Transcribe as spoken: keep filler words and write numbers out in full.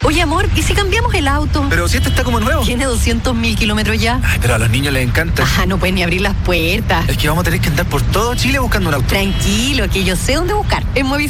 Oye, amor, ¿y si cambiamos el auto? Pero si este está como nuevo. Tiene doscientos mil kilómetros ya. Ay, pero a los niños les encanta. Ah, no pueden ni abrir las puertas. Es que vamos a tener que andar por todo Chile buscando un auto. Tranquilo, que yo sé dónde buscar. En Movistar